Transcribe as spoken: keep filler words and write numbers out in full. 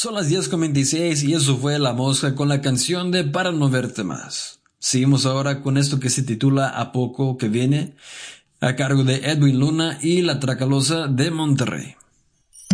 Son las diez con veintiséis y eso fue La Mosca con la canción de Para no verte más. Seguimos ahora con esto que se titula A poco que viene, a cargo de Edwin Luna y La Tracalosa de Monterrey.